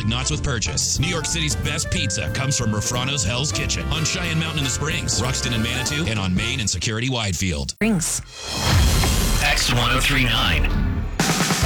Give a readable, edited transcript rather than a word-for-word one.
like knots with purchase. New York City's best pizza comes from Rafrano's Hell's Kitchen on Cheyenne Mountain in the Springs, Ruxton and Manitou, and on Main and Security Widefield. Springs. X1039.